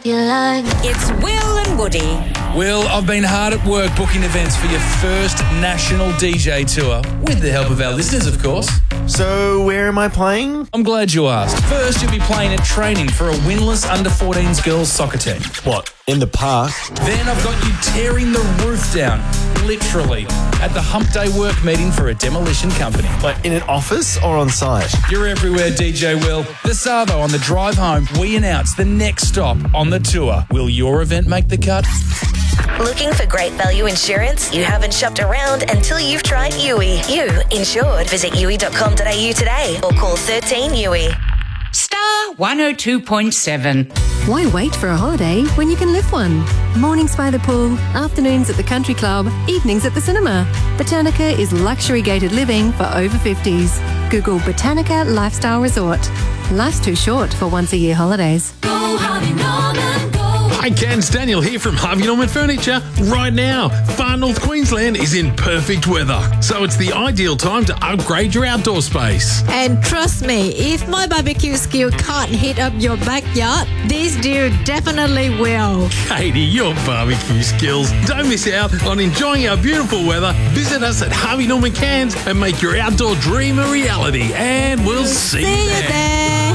It's Will and Woody. Will, I've been hard at work booking events for your first national DJ tour, with the help of our listeners, of course. So, where am I playing? I'm glad you asked. First, you'll be playing at training for a winless under-14s girls soccer team. What, in the park? Then I've got you tearing the roof down, literally, at the hump day work meeting for a demolition company. Like, in an office or on site? You're everywhere, DJ Will. This Savo, on the drive home, we announce the next stop on the tour. Will your event make the cut? Looking for great value insurance? You haven't shopped around until you've tried Yui. You insured. Visit yui.com.au today or call 13 Yui. Star 102.7. Why wait for a holiday when you can live one? Mornings by the pool, afternoons at the country club, evenings at the cinema. Botanica is luxury gated living for over 50s. Google Botanica Lifestyle Resort. Life's too short for once-a-year holidays. Go Harvey Norman, go. Hi, Ken. Daniel here from Harvey Norman Furniture. Right now, Far North Queensland is in perfect weather, so it's the ideal time to upgrade your outdoor space. And trust me, if my barbecue skill can't hit up your backyard, this dude definitely will. Katie, your barbecue skills. Don't miss out on enjoying our beautiful weather. Visit us at Harvey Norman Cairns and make your outdoor dream a reality. And we'll see you there.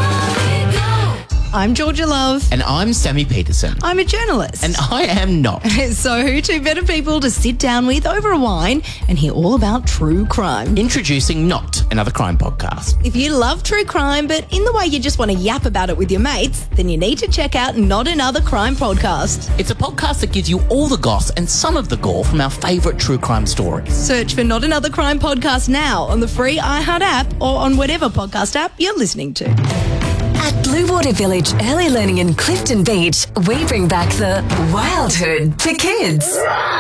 I'm Georgia Love. And I'm Sammy Peterson. I'm a journalist. And I am not. So who two better people to sit down with over a wine and hear all about true crime? Introducing Not Another Crime Podcast. If you love true crime, but in the way you just want to yap about it with your mates, then you need to check out Not Another Crime Podcast. It's a podcast that gives you all the goss and some of the gore from our favourite true crime stories. Search for Not Another Crime Podcast now on the free iHeart app or on whatever podcast app you're listening to. At Bluewater Village Early Learning in Clifton Beach, we bring back the wildhood to kids.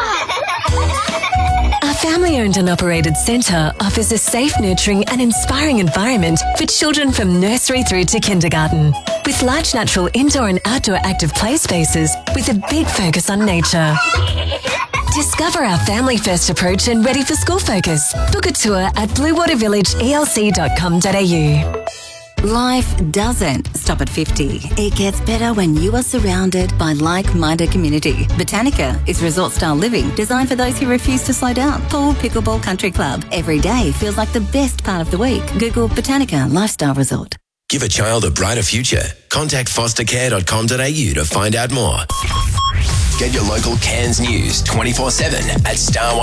Our family-owned and operated centre offers a safe, nurturing and inspiring environment for children from nursery through to kindergarten. With large natural indoor and outdoor active play spaces with a big focus on nature. Discover our family-first approach and ready for school focus. Book a tour at bluewatervillageelc.com.au. Life doesn't stop at 50. It gets better when you are surrounded by like-minded community. Botanica is resort-style living designed for those who refuse to slow down. Pool, pickleball, country club. Every day feels like the best part of the week. Google Botanica Lifestyle Resort. Give a child a brighter future. Contact fostercare.com.au to find out more. Get your local Cairns news 24/7 at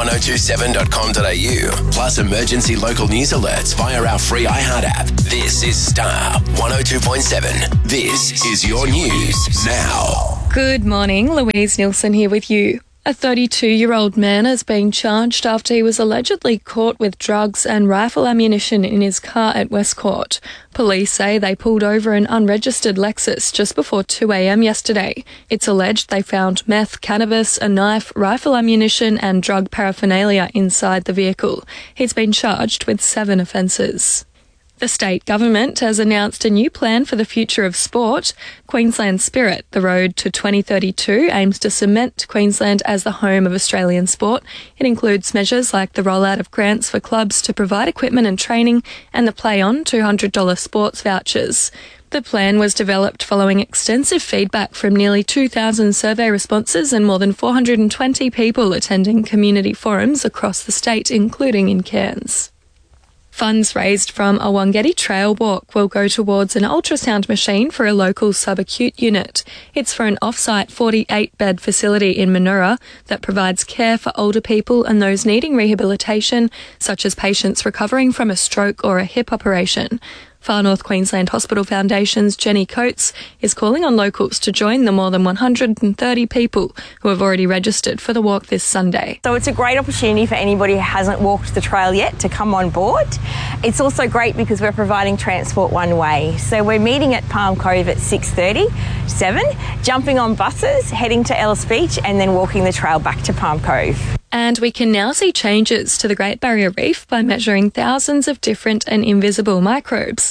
star1027.com.au. Plus emergency local news alerts via our free iHeart app. This is Star 102.7. This is your news now. Good morning, Louise Nielsen here with you. A 32-year-old man has been charged after he was allegedly caught with drugs and rifle ammunition in his car at Westcourt. Police say they pulled over an unregistered Lexus just before 2 a.m. yesterday. It's alleged they found meth, cannabis, a knife, rifle ammunition and drug paraphernalia inside the vehicle. He's been charged with 7 offences. The state government has announced a new plan for the future of sport. Queensland Spirit, the road to 2032, aims to cement Queensland as the home of Australian sport. It includes measures like the rollout of grants for clubs to provide equipment and training and the Play On $200 sports vouchers. The plan was developed following extensive feedback from nearly 2,000 survey responses and more than 420 people attending community forums across the state, including in Cairns. Funds raised from a Wangeti Trail Walk will go towards an ultrasound machine for a local subacute unit. It's for an off-site 48-bed facility in Manoora that provides care for older people and those needing rehabilitation, such as patients recovering from a stroke or a hip operation. Far North Queensland Hospital Foundation's Jenny Coates is calling on locals to join the more than 130 people who have already registered for the walk this Sunday. So it's a great opportunity for anybody who hasn't walked the trail yet to come on board. It's also great because we're providing transport one way. So we're meeting at Palm Cove at 6:37, jumping on buses, heading to Ellis Beach and then walking the trail back to Palm Cove. And we can now see changes to the Great Barrier Reef by measuring thousands of different and invisible microbes.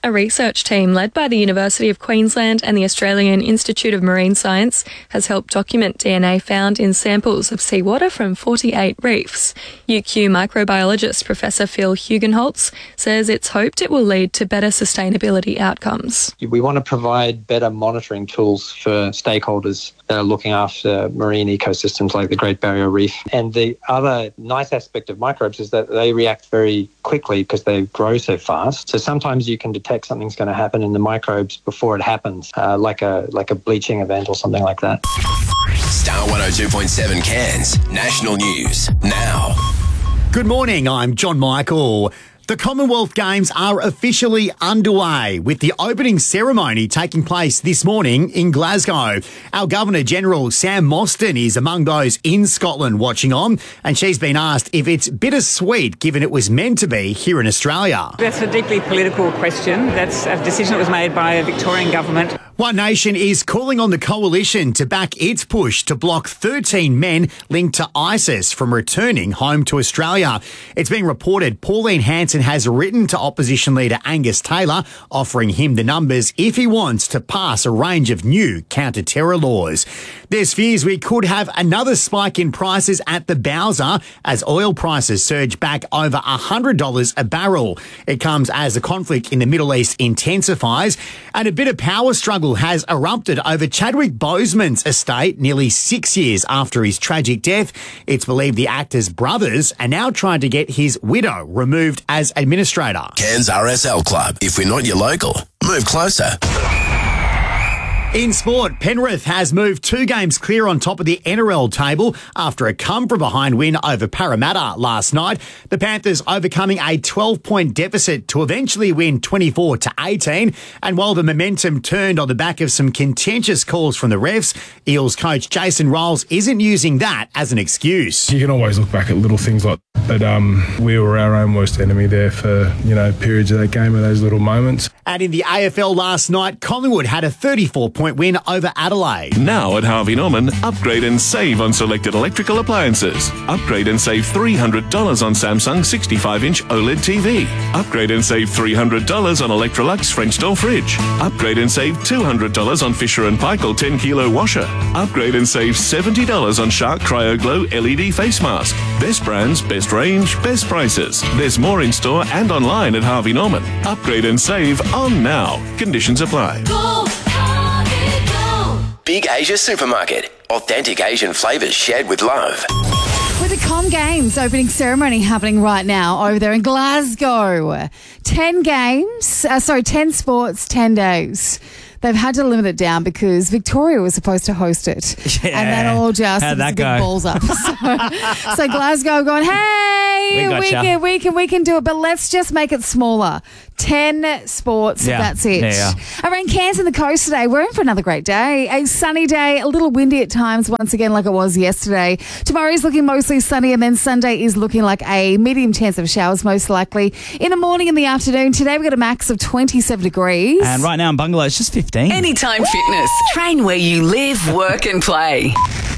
A research team led by the University of Queensland and the Australian Institute of Marine Science has helped document DNA found in samples of seawater from 48 reefs. UQ microbiologist Professor Phil Hugenholtz says it's hoped it will lead to better sustainability outcomes. We want to provide better monitoring tools for stakeholders that are looking after marine ecosystems like the Great Barrier Reef. And the other nice aspect of microbes is that they react very quickly because they grow so fast. So sometimes you can detect something's going to happen in the microbes before it happens, like a bleaching event or something like that. Star 102.7 Cairns National News now. Good morning, I'm John Michael. The Commonwealth Games are officially underway, with the opening ceremony taking place this morning in Glasgow. Our Governor-General Sam Mostyn is among those in Scotland watching on, and she's been asked if it's bittersweet given it was meant to be here in Australia. That's a deeply political question. That's a decision that was made by a Victorian government. One Nation is calling on the coalition to back its push to block 13 men linked to ISIS from returning home to Australia. It's been reported Pauline Hanson has written to opposition leader Angus Taylor, offering him the numbers if he wants to pass a range of new counter-terror laws. There's fears we could have another spike in prices at the Bowser as oil prices surge back over $100 a barrel. It comes as the conflict in the Middle East intensifies, and a bit of power struggle has erupted over Chadwick Boseman's estate nearly 6 years after his tragic death. It's believed the actor's brothers are now trying to get his widow removed as administrator. Cairns RSL Club. If we're not your local, move closer. In sport, Penrith has moved 2 games clear on top of the NRL table after a come-from-behind win over Parramatta last night. The Panthers overcoming a 12-point deficit to eventually win 24-18. And while the momentum turned on the back of some contentious calls from the refs, Eels coach Jason Rolls isn't using that as an excuse. You can always look back at little things like that. We were our own worst enemy there for, periods of that game and those little moments. And in the AFL last night, Collingwood had a 34-point win over Adelaide. Now at Harvey Norman, upgrade and save on selected electrical appliances. Upgrade and save $300 on Samsung 65-inch OLED TV. Upgrade and save $300 on Electrolux French door fridge. Upgrade and save $200 on Fisher & Paykel 10-kilo washer. Upgrade and save $70 on Shark Cryo Glow LED face mask. Best brands, best range, best prices. There's more in store and online at Harvey Norman. Upgrade and save on now. Conditions apply. Go, Harvey, go. Big Asia Supermarket. Authentic Asian flavours shared with love. With the Com Games opening ceremony happening right now over there in Glasgow. 10 sports, 10 days. They've had to limit it down because Victoria was supposed to host it. Yeah. And then all just How'd that big go? balls up. So Glasgow going, hey, we can do it, but let's just make it smaller. 10 sports, that's it. Yeah. Around Cairns and the coast today, we're in for another great day. A sunny day, a little windy at times, once again, like it was yesterday. Tomorrow is looking mostly sunny, and then Sunday is looking like a medium chance of showers, most likely. In the morning and the afternoon, today we've got a max of 27 degrees. And right now in Bungalow, it's just 15. Anytime Fitness. Train where you live, work and play.